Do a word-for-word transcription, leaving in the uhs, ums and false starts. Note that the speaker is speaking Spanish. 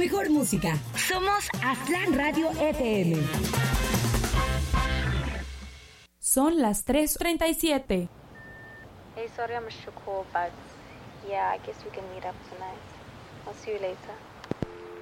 mejor música. Somos Aztlán Radio F M. Son las tres treinta y siete. Hey, sorry I missed your call, but yeah, I guess we can meet up tonight. I'll see you later.